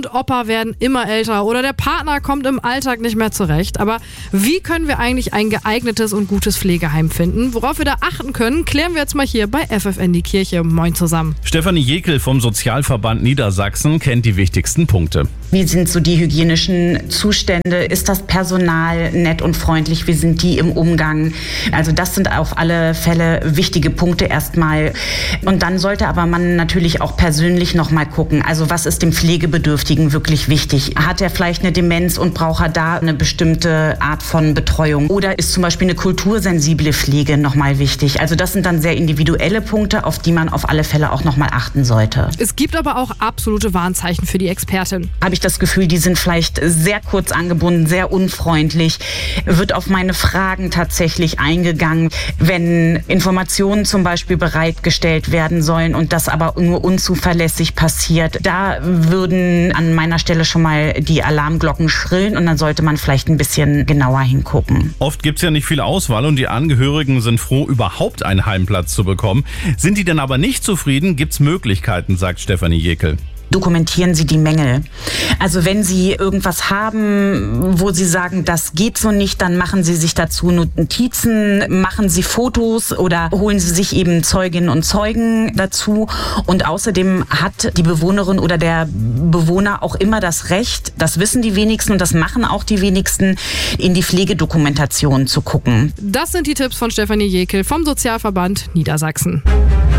und Opa werden immer älter oder der Partner kommt im Alltag nicht mehr zurecht. Aber wie können wir eigentlich ein geeignetes und gutes Pflegeheim finden? Worauf wir da achten können, klären wir jetzt mal hier bei FFN die Kirche. Moin zusammen. Stefanie Jekel vom Sozialverband Niedersachsen kennt die wichtigsten Punkte. Wie sind so die hygienischen Zustände? Ist das Personal nett und freundlich? Wie sind die im Umgang? Also das sind auf alle Fälle wichtige Punkte erstmal. Und dann sollte aber man natürlich auch persönlich noch mal gucken. Also was ist dem Pflegebedürftigen wirklich wichtig? Hat er vielleicht eine Demenz und braucht er da eine bestimmte Art von Betreuung? Oder ist zum Beispiel eine kultursensible Pflege noch mal wichtig? Also das sind dann sehr individuelle Punkte, auf die man auf alle Fälle auch noch mal achten sollte. Es gibt aber auch absolute Warnzeichen für die Expertin. Habe ich das Gefühl, die sind vielleicht sehr kurz angebunden, sehr unfreundlich, wird auf meine Fragen tatsächlich eingegangen, wenn Informationen zum Beispiel bereitgestellt werden sollen und das aber nur unzuverlässig passiert. Da würden an meiner Stelle schon mal die Alarmglocken schrillen und dann sollte man vielleicht ein bisschen genauer hingucken. Oft gibt es ja nicht viel Auswahl und die Angehörigen sind froh, überhaupt einen Heimplatz zu bekommen. Sind die denn aber nicht zufrieden, gibt es Möglichkeiten, sagt Stefanie Jekel. Dokumentieren Sie die Mängel. Also wenn Sie irgendwas haben, wo Sie sagen, das geht so nicht, dann machen Sie sich dazu Notizen, machen Sie Fotos oder holen Sie sich eben Zeuginnen und Zeugen dazu. Und außerdem hat die Bewohnerin oder der Bewohner auch immer das Recht, das wissen die wenigsten und das machen auch die wenigsten, in die Pflegedokumentation zu gucken. Das sind die Tipps von Stefanie Jekel vom Sozialverband Niedersachsen.